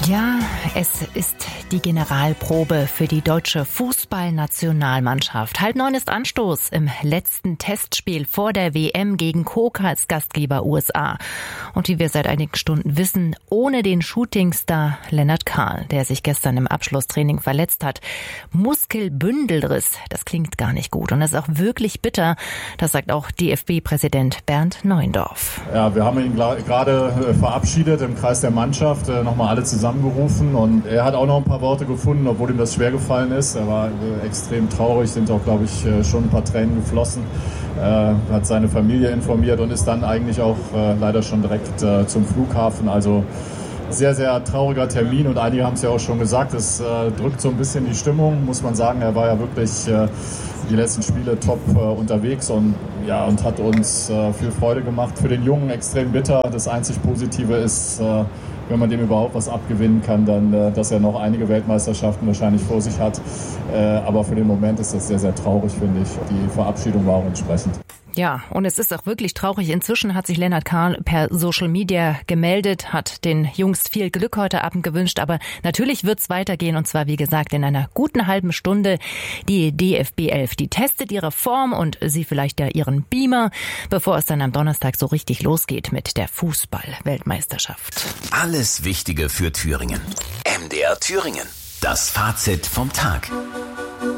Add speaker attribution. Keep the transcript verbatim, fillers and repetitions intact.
Speaker 1: Ja, es ist die Generalprobe für die deutsche Fußballnationalmannschaft. Halb neun ist Anstoß im letzten Testspiel vor der W M gegen Koka als Gastgeber U S A. Und wie wir seit einigen Stunden wissen, ohne den Shootingstar Lennart Kahl, der sich gestern im Abschlusstraining verletzt hat. Muskelbündelriss, das klingt gar nicht gut. Und das ist auch wirklich bitter, das sagt auch D F B-Präsident Bernd Neuendorf.
Speaker 2: Ja, wir haben ihn gerade verabschiedet im Kreis der Mannschaft, nochmal alle zusammengerufen, und er hat auch noch ein paar Worte gefunden, obwohl ihm das schwer gefallen ist. Er war extrem traurig, sind auch, glaube ich, schon ein paar Tränen geflossen, äh, hat seine Familie informiert und ist dann eigentlich auch äh, leider schon direkt äh, zum Flughafen. Also sehr, sehr trauriger Termin, und einige haben es ja auch schon gesagt, es äh, drückt so ein bisschen die Stimmung, muss man sagen. Er war ja wirklich äh, die letzten Spiele top äh, unterwegs und, ja, und hat uns äh, viel Freude gemacht. Für den Jungen extrem bitter. Das einzig Positive ist, äh, wenn man dem überhaupt was abgewinnen kann, dann, äh, dass er noch einige Weltmeisterschaften wahrscheinlich vor sich hat. Äh, aber für den Moment ist das sehr, sehr traurig, finde ich. Die Verabschiedung war auch entsprechend.
Speaker 1: Ja, und es ist auch wirklich traurig. Inzwischen hat sich Lennart Kahl per Social Media gemeldet, hat den Jungs viel Glück heute Abend gewünscht. Aber natürlich wird's weitergehen, und zwar, wie gesagt, in einer guten halben Stunde. Die D F B elf, die testet ihre Form und sie vielleicht ja ihren Beamer, bevor es dann am Donnerstag so richtig losgeht mit der Fußball-Weltmeisterschaft.
Speaker 3: Alles Wichtige für Thüringen. M D R Thüringen. Das Fazit vom Tag.